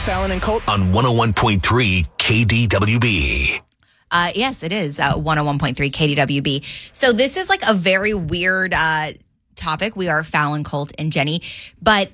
Fallon and Colt on 101.3 KDWB. Yes, it is 101.3 KDWB. So this is like a very weird topic. We are Fallon, Colt, and Jenny. But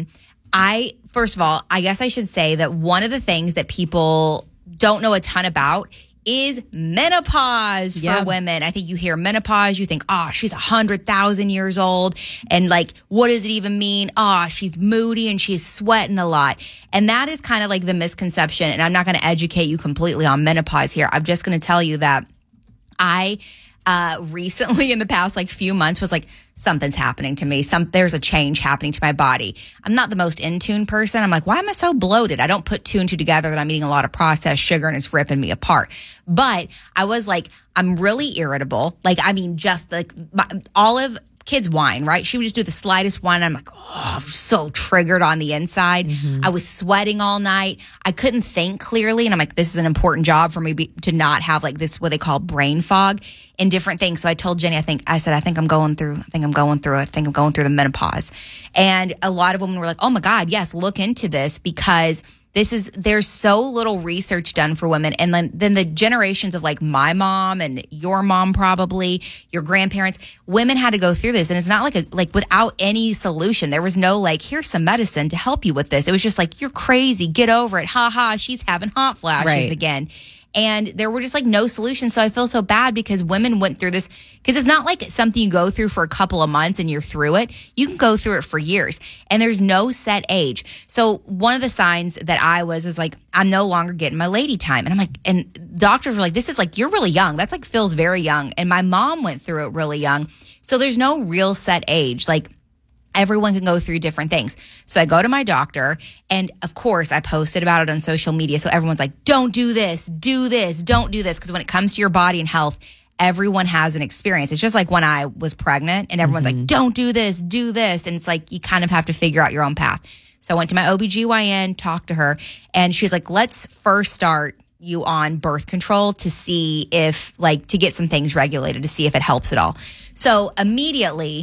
first of all, I guess I should say that one of the things that people don't know a ton about is menopause for women. I think you hear menopause, you think, oh, she's 100,000 years old. And like, what does it even mean? Oh, she's moody and she's sweating a lot. And that is kind of like the misconception. And I'm not going to educate you completely on menopause here. I'm just going to tell you that I recently in the past like few months was like, something's happening to me. There's a change happening to my body. I'm not the most in tune person. I'm like, why am I so bloated? I don't put two and two together that I'm eating a lot of processed sugar and it's ripping me apart. But I was like, I'm really irritable. Like, I mean, just like Olive, kids whine, right? She would just do the slightest whine. I'm like, oh, I'm so triggered on the inside. Mm-hmm. I was sweating all night. I couldn't think clearly. And I'm like, this is an important job for me to not have like this, what they call brain fog and different things. So I told Jenny, I think I'm going through the menopause. And a lot of women were like, oh my God, yes, look into this because there's so little research done for women. And then the generations of like my mom and your mom, probably your grandparents, women had to go through this. And it's not like without any solution. There was no like, here's some medicine to help you with this. It was just like, you're crazy. Get over it. Ha ha. She's having hot flashes again. And there were just like no solutions. So I feel so bad because women went through this because it's not like something you go through for a couple of months and you're through it. You can go through it for years and there's no set age. So one of the signs that I was like, I'm no longer getting my lady time. And I'm like, and doctors were like, this is like, you're really young. That's like feels very young. And my mom went through it really young. So there's no real set age. Like, everyone can go through different things. So I go to my doctor and of course I posted about it on social media. So everyone's like, don't do this, don't do this. Because when it comes to your body and health, everyone has an experience. It's just like when I was pregnant and everyone's like, don't do this, do this. And it's like, you kind of have to figure out your own path. So I went to my OBGYN, talked to her, and she was like, let's first start you on birth control to see if to get some things regulated to see if it helps at all. So immediately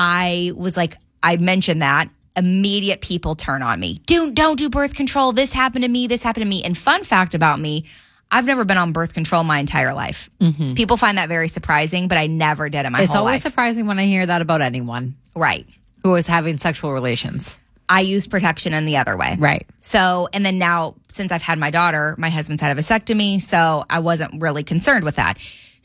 I was like, I mentioned that. Immediate people turn on me. Don't do birth control. This happened to me. And fun fact about me, I've never been on birth control my entire life. Mm-hmm. People find that very surprising, but I never did it my whole life. It's always surprising when I hear that about anyone. Right. Who is having sexual relations. I use protection in the other way. Right. So, and then now, since I've had my daughter, my husband's had a vasectomy, so I wasn't really concerned with that.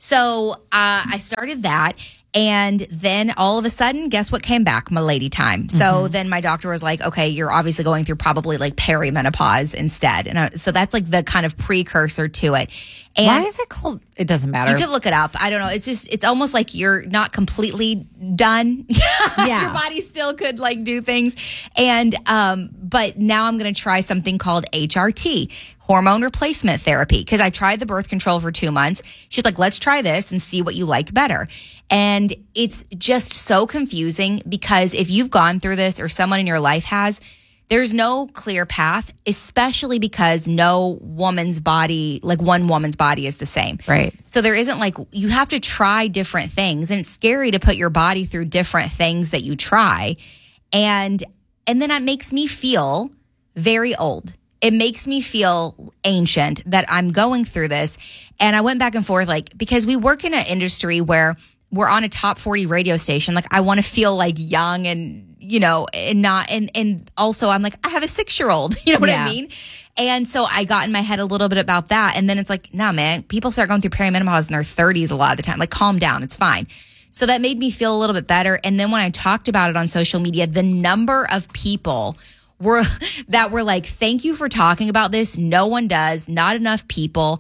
So I started that. And then all of a sudden, guess what came back? My lady time. So then my doctor was like, okay, you're obviously going through probably like perimenopause instead. And so that's like the kind of precursor to it. And why is it called? It doesn't matter. You can look it up. I don't know. It's almost like you're not completely done. Yeah. Your body still could like do things. And, but now I'm going to try something called HRT, hormone replacement therapy. Cause I tried the birth control for 2 months. She's like, let's try this and see what you like better. And it's just so confusing because if you've gone through this or someone in your life has, there's no clear path, especially because no woman's body, like one woman's body is the same. Right. So there isn't like, you have to try different things and it's scary to put your body through different things that you try. And then that makes me feel very old. It makes me feel ancient that I'm going through this. And I went back and forth, like, because we work in an industry where we're on a top 40 radio station. Like, I want to feel like young and, you know, and not, and also I'm like, I have a 6-year-old, you know what I mean? And so I got in my head a little bit about that. And then it's like, nah, man, people start going through perimenopause in their 30s a lot of the time. Like, calm down. It's fine. So that made me feel a little bit better. And then when I talked about it on social media, the number of people were like, thank you for talking about this. No one does. Not enough people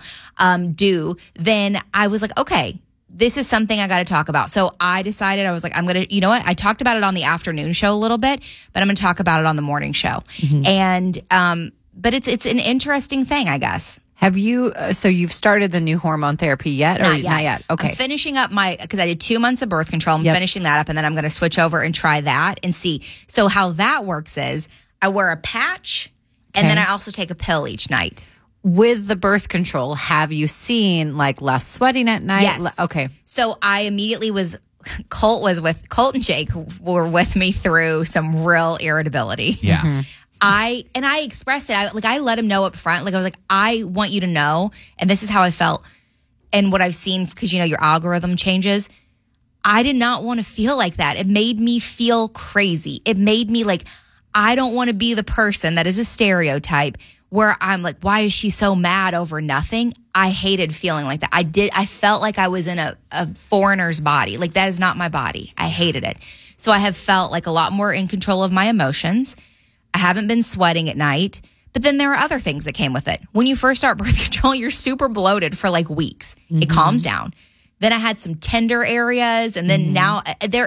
do. Then I was like, okay, this is something I got to talk about. So I decided, I was like, I'm going to, you know what? I talked about it on the afternoon show a little bit, but I'm going to talk about it on the morning show. Mm-hmm. And, but it's an interesting thing, I guess. Have you, so you've started the new hormone therapy yet? Not yet. Okay. I'm finishing up because I did 2 months of birth control. I'm finishing that up and then I'm going to switch over and try that and see. So how that works is I wear a patch and then I also take a pill each night. With the birth control, have you seen like less sweating at night? Yes. Okay. So I immediately Colt and Jake were with me through some real irritability. Yeah. Mm-hmm. I expressed it. I let him know up front. Like, I was like, I want you to know, and this is how I felt. And what I've seen, because, your algorithm changes. I did not want to feel like that. It made me feel crazy. It made me like, I don't want to be the person that is a stereotype where I'm like, why is she so mad over nothing? I hated feeling like that. I felt like I was in a foreigner's body. Like, that is not my body. I hated it. So I have felt like a lot more in control of my emotions. I haven't been sweating at night. But then there are other things that came with it. When you first start birth control, you're super bloated for like weeks. Mm-hmm. It calms down. Then I had some tender areas. And then now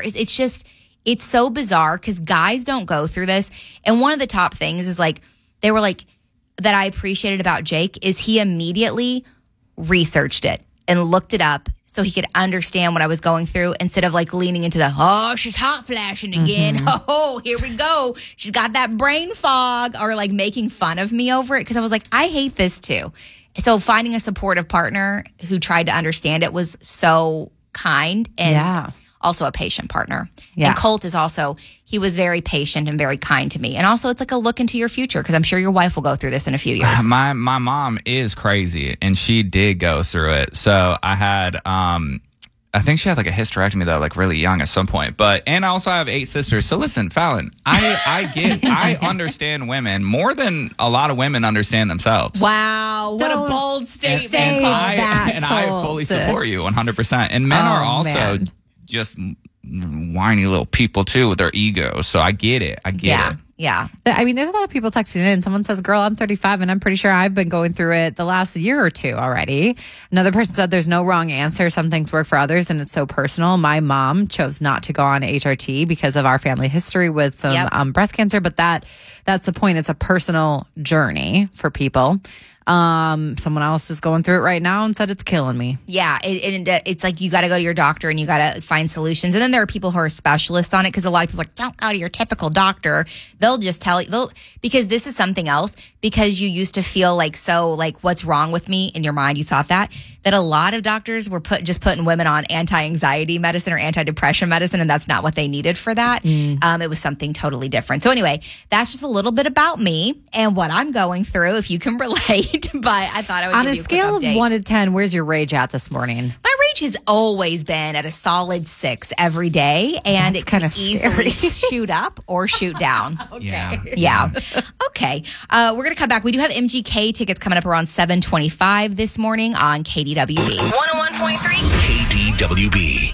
it's so bizarre because guys don't go through this. And one of the top things is like, they were like, that I appreciated about Jake is he immediately researched it and looked it up so he could understand what I was going through instead of like leaning into she's hot flashing again. Mm-hmm. Oh, here we go. She's got that brain fog, or like making fun of me over it. Cause I was like, I hate this too. So finding a supportive partner who tried to understand it was so kind and also a patient partner. Yeah. And Colt is also, he was very patient and very kind to me. And also it's like a look into your future because I'm sure your wife will go through this in a few years. My mom is crazy and she did go through it. So I had, I think she had like a hysterectomy though, like really young at some point. And I also have 8 sisters. So listen, Fallon, I understand women more than a lot of women understand themselves. Wow, what a bold statement. And I fully support you 100%. And men are also just whiny little people too with their ego. So I get it. it. Yeah. I mean, there's a lot of people texting in. Someone says, girl, I'm 35 and I'm pretty sure I've been going through it the last year or two already. Another person said there's no wrong answer. Some things work for others and it's so personal. My mom chose not to go on HRT because of our family history with some breast cancer. But that's the point. It's a personal journey for people. Someone else is going through it right now and said it's killing me. Yeah, it's like you got to go to your doctor and you got to find solutions. And then there are people who are specialists on it because a lot of people are like, don't go to your typical doctor. They'll just tell you, because this is something else, because you used to feel like, so like, what's wrong with me? In your mind, you thought that a lot of doctors were putting women on anti-anxiety medicine or anti-depression medicine, and that's not what they needed for that. It was something totally different. So anyway, that's just a little bit about me and what I'm going through, if you can relate. But I thought I would give you a scale quick update. of 1 to 10, where's your rage at this morning? My rage has always been at a solid 6 every day, and it can easily shoot up or shoot down. Okay. Yeah. Okay. We're going to come back. We do have MGK tickets coming up around 7:25 this morning on KDWB. 101.3 KDWB.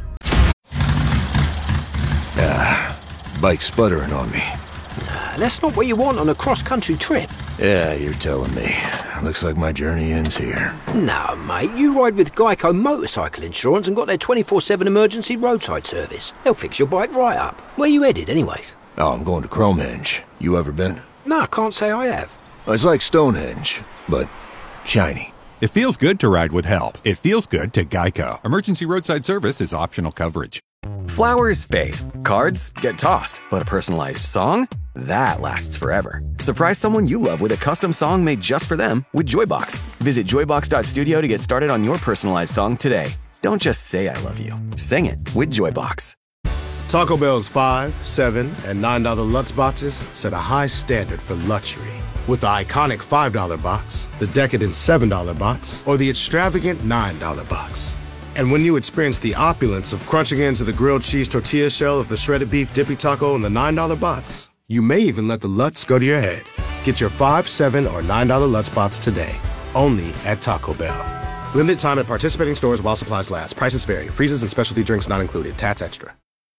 Bike's sputtering on me. That's not what you want on a cross-country trip. Yeah, you're telling me. Looks like my journey ends here. No, mate, you ride with Geico Motorcycle Insurance and got their 24/7 emergency roadside service. They'll fix your bike right up. Where you headed, anyways? Oh, I'm going to Cromenge. You ever been? No, I can't say I have. It's like Stonehenge, but shiny. It feels good to ride with help. It feels good to Geico. Emergency roadside service is optional coverage. Flowers fade, cards get tossed, but a personalized song? That lasts forever. Surprise someone you love with a custom song made just for them with Joybox. Visit joybox.studio to get started on your personalized song today. Don't just say I love you. Sing it with Joybox. Taco Bell's $5, $7, and $9 Lutz boxes set a high standard for luxury. With the iconic $5 box, the decadent $7 box, or the extravagant $9 box. And when you experience the opulence of crunching into the grilled cheese tortilla shell of the shredded beef dippy taco in the $9 box, you may even let the Lutz go to your head. Get your $5, $7, or $9 Lutz box today, only at Taco Bell. Limited time at participating stores while supplies last. Prices vary. Freezes and specialty drinks not included. Tats extra.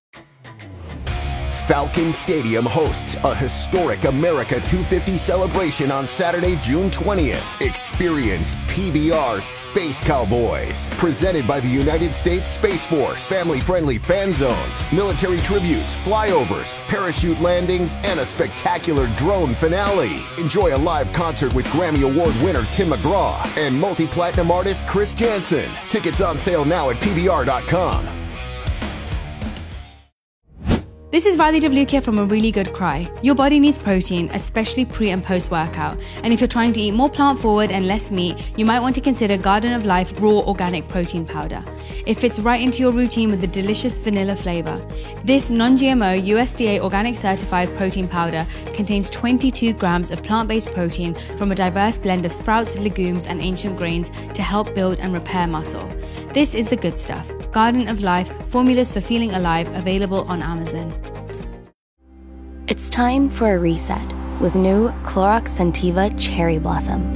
Falcon Stadium hosts a historic America 250 celebration on Saturday, June 20th. Experience PBR Space Cowboys, presented by the United States Space Force. Family-friendly fan zones, military tributes, flyovers, parachute landings, and a spectacular drone finale. Enjoy a live concert with Grammy Award winner Tim McGraw and multi-platinum artist Chris Jansen. Tickets on sale now at PBR.com. This is Radhi W. here from A Really Good Cry. Your body needs protein, especially pre and post workout. And if you're trying to eat more plant forward and less meat, you might want to consider Garden of Life Raw Organic Protein Powder. It fits right into your routine with a delicious vanilla flavor. This non-GMO USDA organic certified protein powder contains 22 grams of plant-based protein from a diverse blend of sprouts, legumes, and ancient grains to help build and repair muscle. This is the good stuff. Garden of Life, formulas for feeling alive, available on Amazon. It's time for a reset with new Clorox Scentiva Cherry Blossom.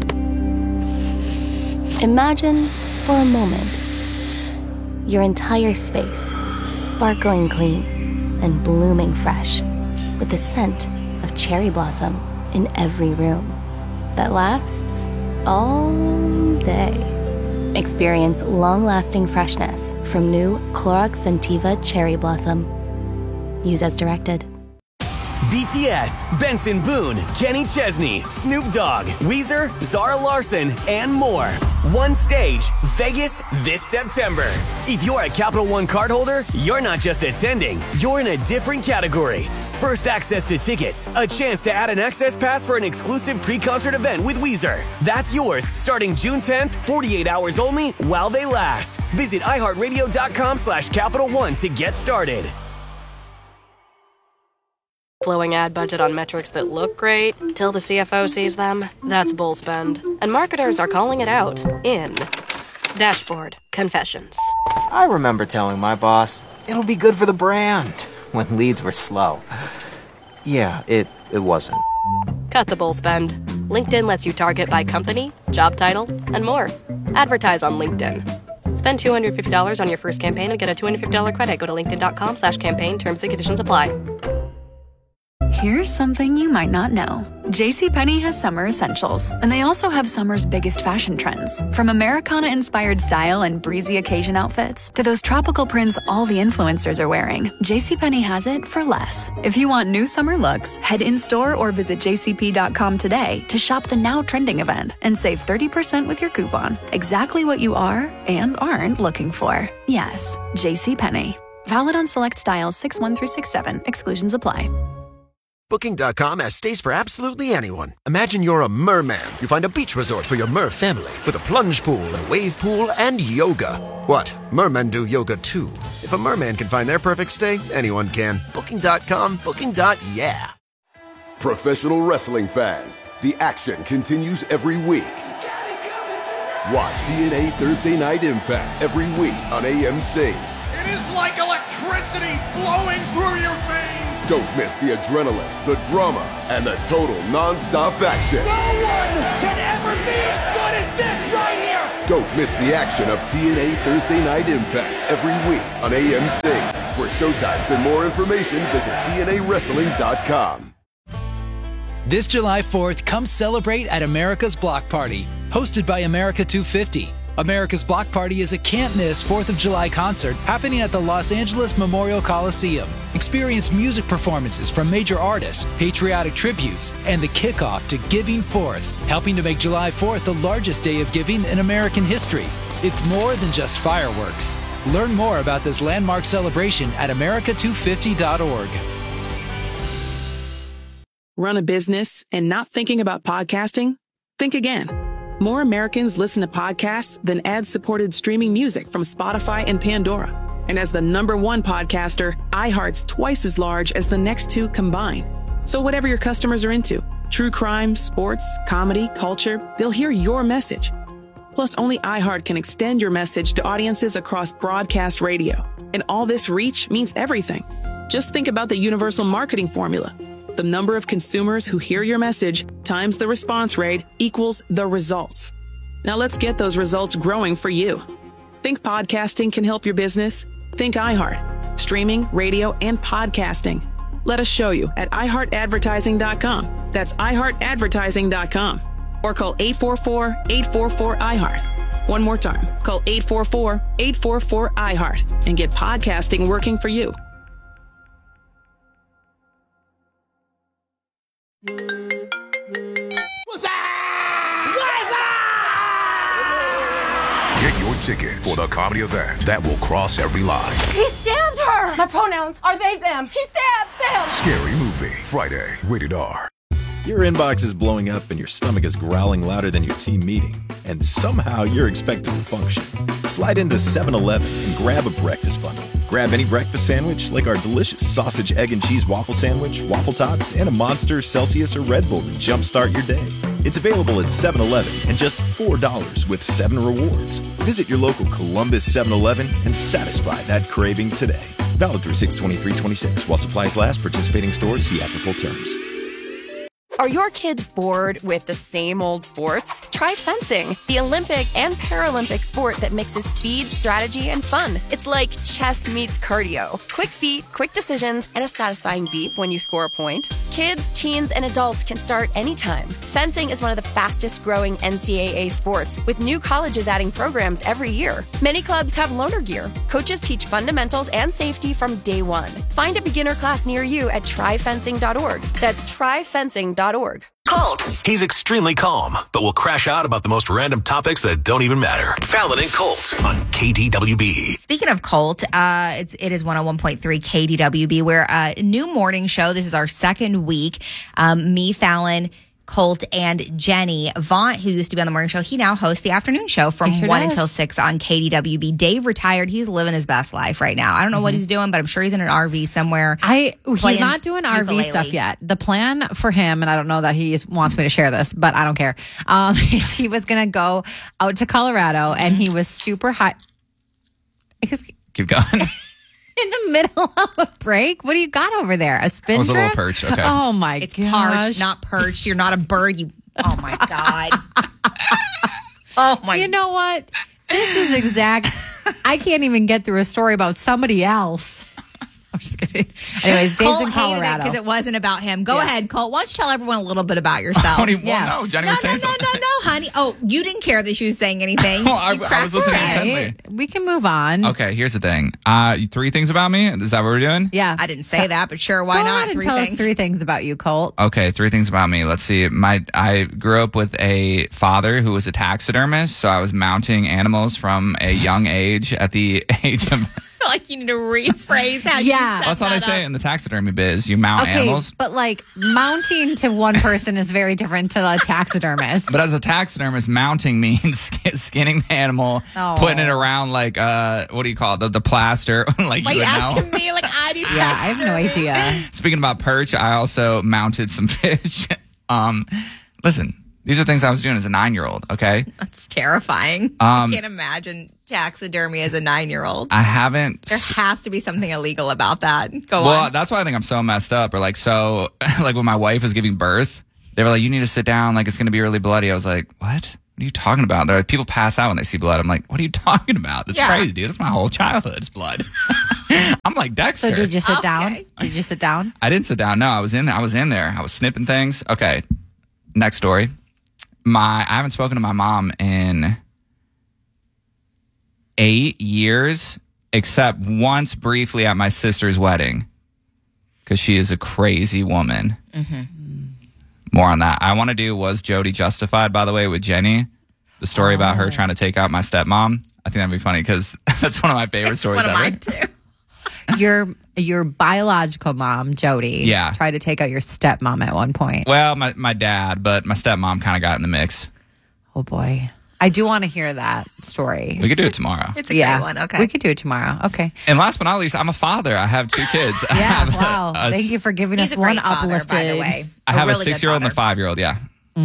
Imagine for a moment your entire space sparkling clean and blooming fresh with the scent of cherry blossom in every room that lasts all day. Experience long-lasting freshness from new Clorox Scentiva Cherry Blossom. Use as directed. BTS, Benson Boone, Kenny Chesney, Snoop Dogg, Weezer, Zara Larsson, and more. One stage, Vegas this September. If you're a Capital One cardholder, you're not just attending, you're in a different category. First access to tickets, a chance to add an access pass for an exclusive pre-concert event with Weezer. That's yours starting June 10th, 48 hours only while they last. Visit iHeartRadio.com/Capital One to get started. Flowing ad budget on metrics that look great till the CFO sees them. That's bull spend. And marketers are calling it out in Dashboard Confessions. I remember telling my boss, it'll be good for the brand, when leads were slow. Yeah, it wasn't. Cut the bull spend. LinkedIn lets you target by company, job title, and more. Advertise on LinkedIn. Spend $250 on your first campaign and get a $250 credit. Go to linkedin.com/campaign. Terms and conditions apply. Here's something you might not know. JCPenney has summer essentials, and they also have summer's biggest fashion trends. From Americana-inspired style and breezy occasion outfits to those tropical prints all the influencers are wearing, JCPenney has it for less. If you want new summer looks, head in-store or visit jcp.com today to shop the now trending event and save 30% with your coupon. Exactly what you are and aren't looking for. Yes, JCPenney. Valid on select styles 6-1 through 6-7. Exclusions apply. Booking.com has stays for absolutely anyone. Imagine you're a merman. You find a beach resort for your mer family with a plunge pool, a wave pool, and yoga. What? Mermen do yoga too. If a merman can find their perfect stay, anyone can. Booking.com, booking.yeah. Professional wrestling fans, the action continues every week. Watch TNA Thursday Night Impact every week on AMC. It is like electricity flowing through your veins. Don't miss the adrenaline, the drama, and the total non-stop action. No one can ever be as good as this right here. Don't miss the action of TNA Thursday Night Impact every week on AMC. For showtimes and more information, visit TNAWrestling.com. This July 4th, come celebrate at America's Block Party, hosted by America 250. America's Block Party is a can't-miss 4th of July concert happening at the Los Angeles Memorial Coliseum. Experience music performances from major artists, patriotic tributes, and the kickoff to Giving Forth, helping to make July 4th the largest day of giving in American history. It's more than just fireworks. Learn more about this landmark celebration at america250.org. Run a business and not thinking about podcasting? Think again. More Americans listen to podcasts than ad-supported streaming music from Spotify and Pandora. And as the #1 podcaster, iHeart's twice as large as the next two combined. So whatever your customers are into, true crime, sports, comedy, culture, they'll hear your message. Plus, only iHeart can extend your message to audiences across broadcast radio. And all this reach means everything. Just think about the universal marketing formula. The number of consumers who hear your message times the response rate equals the results. Now let's get those results growing for you. Think podcasting can help your business? Think iHeart. Streaming, radio, and podcasting. Let us show you at iHeartAdvertising.com. That's iHeartAdvertising.com. Or call 844-844-iHeart. One more time. Call 844-844-iHeart and get podcasting working for you. Get your tickets for the comedy event that will cross every line. He stabbed her! My pronouns are they, them. He stabbed him! Scary Movie. Friday. Rated R. Your inbox is blowing up and your stomach is growling louder than your team meeting. And somehow you're expected to function. Slide into 7-Eleven and grab a breakfast bundle. Grab any breakfast sandwich like our delicious sausage, egg, and cheese waffle sandwich, waffle tots, and a Monster, Celsius, or Red Bull to jumpstart your day. It's available at 7-Eleven and just $4 with 7 rewards. Visit your local Columbus 7-Eleven and satisfy that craving today. Valid through 6/23/26 while supplies last. Participating stores see after full terms. Are your kids bored with the same old sports? Try fencing, the Olympic and Paralympic sport that mixes speed, strategy, and fun. It's like chess meets cardio. Quick feet, quick decisions, and a satisfying beep when you score a point. Kids, teens, and adults can start anytime. Fencing is one of the fastest growing NCAA sports, with new colleges adding programs every year. Many clubs have loaner gear. Coaches teach fundamentals and safety from day one. Find a beginner class near you at tryfencing.org. That's tryfencing.org. Colt. He's extremely calm, but will crash out about the most random topics that don't even matter. Fallon and Colt on KDWB. Speaking of Colt, it is 101.3 KDWB. We're a new morning show. This is our second week. Me, Fallon, Colt, and Jenny. Vaughn, who used to be on the morning show, he now hosts the afternoon show from 1 until 6 on KDWB. Dave retired. He's living his best life right now. I don't know what he's doing, but I'm sure he's in an RV somewhere. He's not doing RV stuff yet. The plan for him, and I don't know that he wants me to share this, but I don't care, is he was going to go out to Colorado, and he was super high. Keep going. In the middle of a break? What do you got over there? A spin I was trip? a little perched. Okay. Oh my It's gosh. parched, not perched. You're not a bird. Oh my God. Oh my. You know what? This is exact. I can't even get through a story about somebody else. I'm just kidding. Anyways, Dave's in Colorado. Because it wasn't about him. Go ahead, Colt. Why don't you tell everyone a little bit about yourself? No, Jenny was saying something. No, honey. Oh, you didn't care that she was saying anything. I was listening intently. We can move on. Okay, here's the thing. 3 things about me. Is that what we're doing? Yeah. I didn't say that, but sure, why Go not? ahead and tell us 3 things about you, Colt. Okay, 3 things about me. Let's see. I grew up with a father who was a taxidermist, so I was mounting animals from a young age. At the age of, I feel like you need to rephrase how you said that's what I say in the taxidermy biz. You mount animals. But like mounting to one person is very different to a taxidermist. But as a taxidermist, mounting means skinning the animal, putting it around like what do you call it? The plaster. like Why you you would know. asking me like I do? Yeah, I have no idea. Speaking about perch, I also mounted some fish. Listen, these are things I was doing as a 9-year-old. Okay, That's terrifying. I can't imagine taxidermy as a 9-year-old. I haven't. There has to be something illegal about that. Go Well, on. that's why I think I'm so messed up. Or like like when my wife was giving birth, they were like, "You need to sit down. Like it's going to be really bloody." I was like, "What? What are you talking about?" They're like, "People pass out when they see blood." I'm like, "What are you talking about? That's crazy, dude. That's my whole childhood. It's blood." I'm like Dexter. So did you sit down? Did you sit down? I didn't sit down. No, I was in there. I was snipping things. Okay. Next story. I haven't spoken to my mom in 8 years, except once briefly at my sister's wedding, because she is a crazy woman. Mm-hmm. More on that. I want to do Was Jody Justified, by the way, with Jenny. The story about her trying to take out my stepmom. I think that'd be funny because that's one of my favorite stories ever. One of mine too. Your biological mom, Jody, tried to take out your stepmom at one point. Well, my dad, but my stepmom kind of got in the mix. Oh boy. I do want to hear that story. We could do it tomorrow. It's a great one. Okay. We could do it tomorrow. Okay. And last but not least, I'm a father. I have 2 kids. Yeah, wow. Thank you for giving He's us a great one father, uplifted. by the way. I have really a 6-year-old and a 5-year-old, yeah.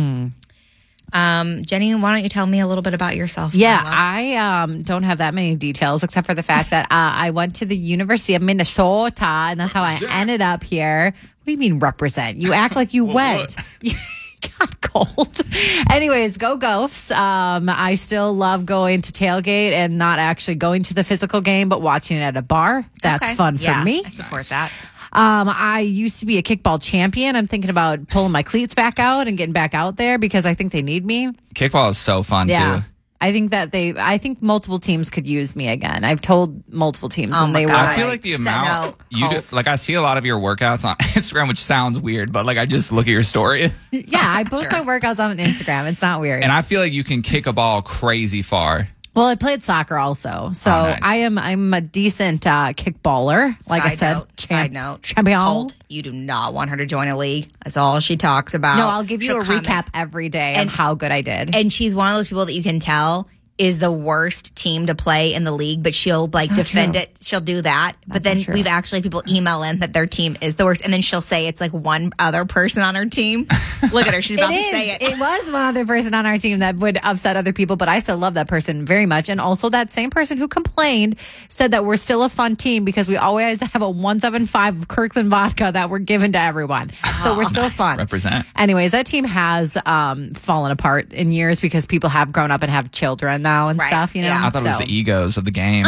Jenny, why don't you tell me a little bit about yourself? Yeah, I don't have that many details except for the fact that I went to the University of Minnesota, and that's how I ended up here. What do you mean represent? You act like you went. God, cold. Anyways, go Gophs. I still love going to tailgate and not actually going to the physical game, but watching it at a bar. That's fun for me. I support that. I used to be a kickball champion. I'm thinking about pulling my cleats back out and getting back out there because I think they need me. Kickball is so fun, too. I think multiple teams could use me again. I've told multiple teams and they were. I feel like the amount you do, like I see a lot of your workouts on Instagram, which sounds weird, but like I just look at your story. Yeah, I post my workouts on Instagram. It's not weird. And I feel like you can kick a ball crazy far. Well, I played soccer also, so nice. I'm a decent kickballer. Like I said, Side note, champion. Colt, you do not want her to join a league. That's all she talks about. No, I'll give you She'll a comment. recap every day of how good I did. And she's one of those people that you can tell is the worst team to play in the league, but she'll defend it. She'll do that. But then we've actually people email in that their team is the worst. And then she'll say it's like one other person on her team. Look at her. She's about to say it. It was one other person on our team that would upset other people, but I still love that person very much. And also that same person who complained said that we're still a fun team because we always have a 175 of Kirkland vodka that we're giving to everyone. So we're still fun. Represent. Anyways, that team has fallen apart in years because people have grown up and have children now and stuff, you know? I thought it was the egos of the game.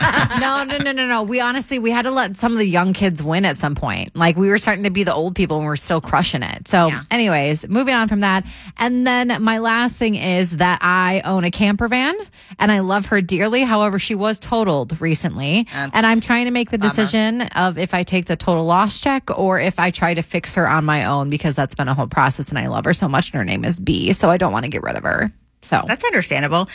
No. We had to let some of the young kids win at some point. Like we were starting to be the old people and we're still crushing it. So anyways, moving on from that. And then my last thing is that I own a camper van and I love her dearly. However, she was totaled recently. And I'm trying to make the decision of if I take the total loss check or if I try to fix her on my own because that's been a whole process and I love her so much and her name is B. So I don't want to get rid of her. So that's understandable.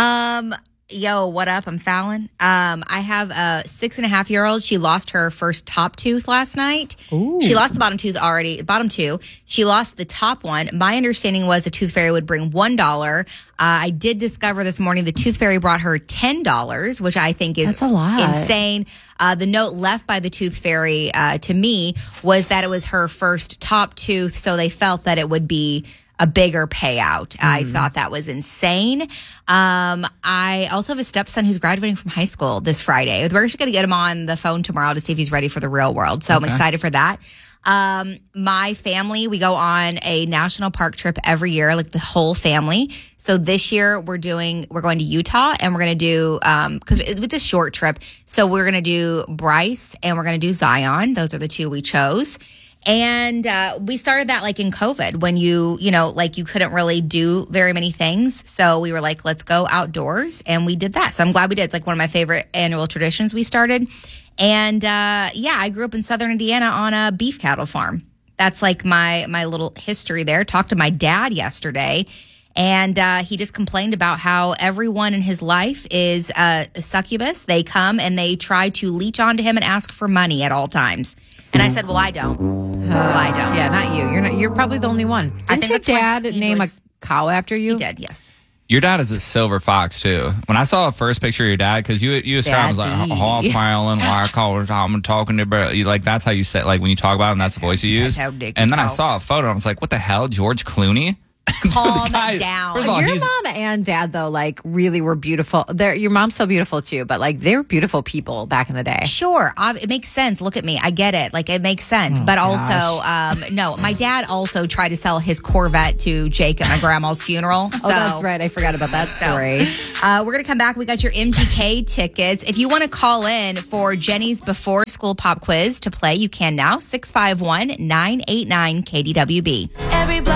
Yo, what up? I'm Fallon. I have a 6.5-year-old. She lost her first top tooth last night. Ooh. She lost the bottom tooth already. Bottom two. She lost the top one. My understanding was the tooth fairy would bring $1. I did discover this morning the tooth fairy brought her $10, which I think is That's a lot. insane. The note left by the tooth fairy to me was that it was her first top tooth, so they felt that it would be a bigger payout. I thought that was insane. I also have a stepson who's graduating from high school this Friday. We're actually going to get him on the phone tomorrow to see if he's ready for the real world. So I'm excited for that. My family, we go on a national park trip every year, like the whole family. So this year we're going to Utah and we're going to do, cause it's a short trip. So we're going to do Bryce and we're going to do Zion. Those are the two we chose. And we started that like in COVID when you couldn't really do very many things. So we were like, let's go outdoors. And we did that. So I'm glad we did. It's like one of my favorite annual traditions we started. And I grew up in Southern Indiana on a beef cattle farm. That's like my little history there. Talked to my dad yesterday. And he just complained about how everyone in his life is a succubus. They come and they try to leech onto him and ask for money at all times. And I said, well, I don't. I don't. Yeah, not you. You're probably the only one. Didn't your dad name a cow after you? He did, yes. Your dad is a silver fox too. When I saw the first picture of your dad, because you described him as like Hall Filing, I'm talking to you, like that's how you say, like when you talk about him, that's the voice you use. And then I saw a photo, and I was like, what the hell, George Clooney? Calm down. First of all, your mom and dad, though, like really were beautiful. Your mom's so beautiful too, but like they were beautiful people back in the day. Sure, it makes sense. Look at me, I get it. Like it makes sense. But also, no, my dad also tried to sell his Corvette to Jake at my grandma's funeral. So, oh, that's right. I forgot about that story. We're gonna come back. We got your MGK tickets. If you want to call in for Jenny's before school pop quiz to play, you can now. 651-989-KDWB.